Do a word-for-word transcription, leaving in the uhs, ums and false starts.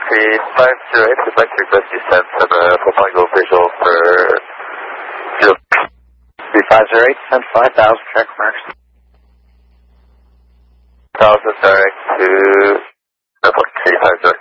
three five zero eight, we'd like to request you send some uh, full Tango visual for zero three five zero eight, send five thousand track marks. one thousand direct to airport three five zero.